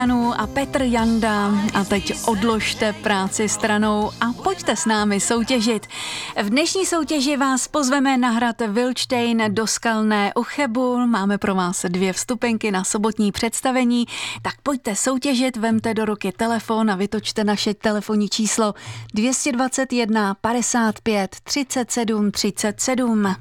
A Petr Janda a teď odložte práci stranou a pojďte s námi soutěžit. V dnešní soutěži vás pozveme na hrad Vildštejn do Skalné u Chebu. Máme pro vás 2 vstupenky na sobotní představení, tak pojďte soutěžit, vemte do ruky telefon a vytočte naše telefonní číslo 221 55 37 37.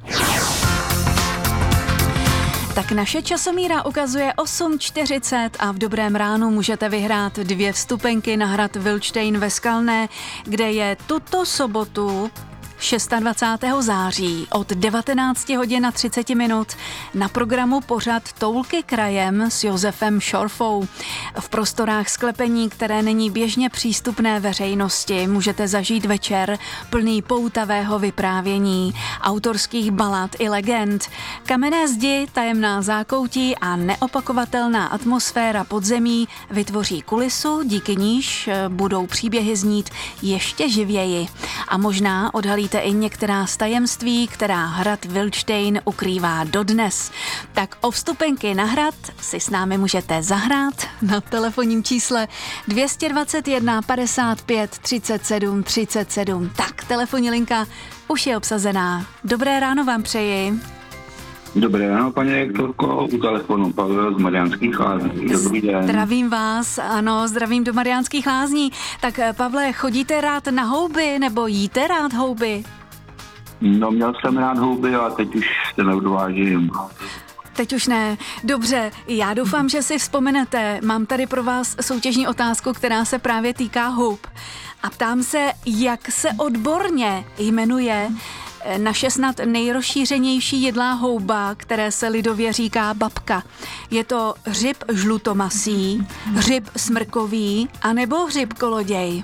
Tak naše časomíra ukazuje 8:40 a v dobrém ránu můžete vyhrát 2 vstupenky na hrad Vildštejn ve Skalné, kde je tuto sobotu 26. září od 19 hodin a 30 minut na programu pořad Toulky krajem s Josefem Šorfou. V prostorách sklepení, které není běžně přístupné veřejnosti, můžete zažít večer plný poutavého vyprávění, autorských balad i legend. Kamenné zdi, tajemná zákoutí a neopakovatelná atmosféra podzemí vytvoří kulisu, díky níž budou příběhy znít ještě živěji. A možná odhalíte i některá z tajemství, která hrad Vildštejn ukrývá dodnes. Tak o vstupenky na hrad si s námi můžete zahrát na telefonním čísle 221 55 37 37. Tak, telefonní linka už je obsazená. Dobré ráno vám přeji. Dobré ráno, paní rektorko, u telefonu Pavel z Mariánských Lázní. Dobrý den. Zdravím vás, ano, zdravím do Mariánských Lázní. Tak Pavle, chodíte rád na houby nebo jíte rád houby? No, měl jsem rád houby, ale teď už se neodvážím. Teď už ne. Dobře, já doufám, že si vzpomenete. Mám tady pro vás soutěžní otázku, která se právě týká houb. A ptám se, jak se odborně jmenuje naše snad nejrozšířenější jedlá houba, které se lidově říká babka. Je to hřib žlutomasý, hřib smrkový, anebo hřib koloděj?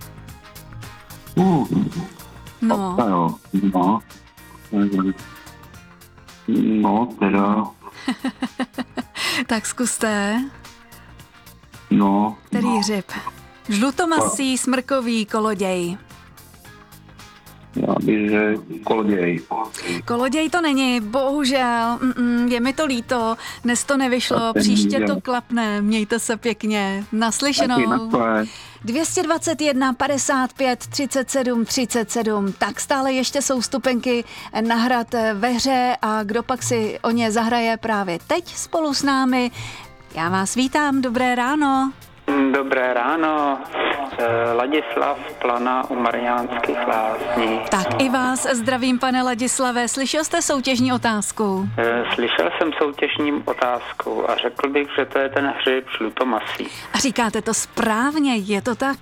No. No, teda. Tak zkuste. No. Který hřib? Žlutomasý, smrkový, koloděj. Já bych řekl koloděj. Koloděj to není, bohužel, je mi to líto, dnes to nevyšlo, příště to klapne, mějte se pěkně, naslyšenou. 221 55 37 37, tak stále ještě jsou vstupenky na hrad ve hře a kdo pak si o ně zahraje právě teď spolu s námi. Já vás vítám, dobré ráno. Dobré ráno, Ladislav Plana u Mariánských Lázní. Tak i vás zdravím, pane Ladislave. Slyšel jste soutěžní otázku? Slyšel jsem soutěžní otázku a řekl bych, že to je ten hřib žlutomasý. A říkáte to správně, je to tak?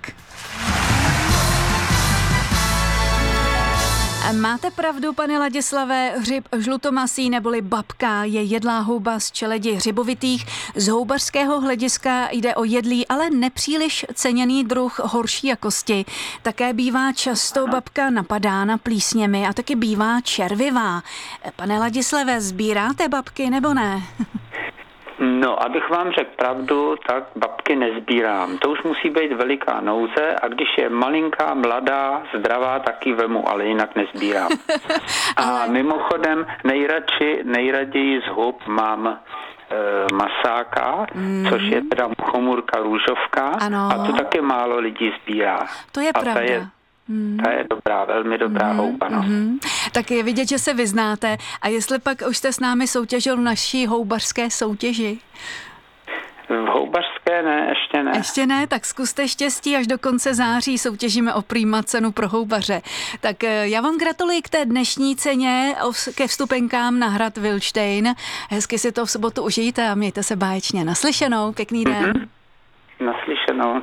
Máte pravdu, pane Ladislave, hřib žlutomasý neboli babka je jedlá houba z čeledi hřibovitých. Z houbařského hlediska jde o jedlý, ale nepříliš ceněný druh horší jakosti. Také bývá často babka napadána plísněmi a taky bývá červivá. Pane Ladislave, sbíráte babky nebo ne? No, abych vám řekl pravdu, tak babky nezbírám. To už musí být veliká nouze a když je malinká, mladá, zdravá, tak ji vemu, ale jinak nezbírám. A mimochodem nejraději z hub mám masáka, což je teda muchomůrka růžovka. Ano. A to taky málo lidí sbírá. To je pravda. Ta je dobrá, velmi dobrá houba. No. Tak je vidět, že se vyznáte. A jestli pak už jste s námi soutěžil v naší houbařské soutěži? V houbařské ne, ještě ne. Ještě ne, tak zkuste štěstí, až do konce září soutěžíme o prima cenu pro houbaře. Tak já vám gratuluji k té dnešní ceně, ke vstupenkám na hrad Vildštejn. Hezky si to v sobotu užijte a mějte se báječně. Naslyšenou, pěkný den. Naslyšenou.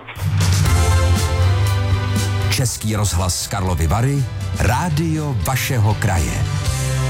Český rozhlas Karlovy Vary, rádio vašeho kraje.